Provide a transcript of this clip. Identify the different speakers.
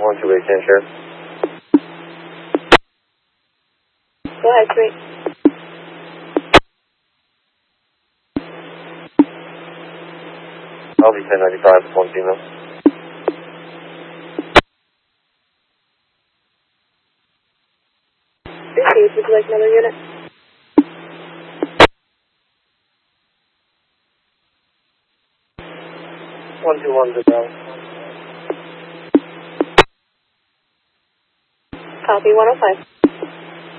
Speaker 1: 128 10 share.
Speaker 2: Go ahead, sweet.
Speaker 1: I'll be 1095, one female.
Speaker 2: Received. Would you like another unit?
Speaker 1: One two one to down.
Speaker 2: Copy 105.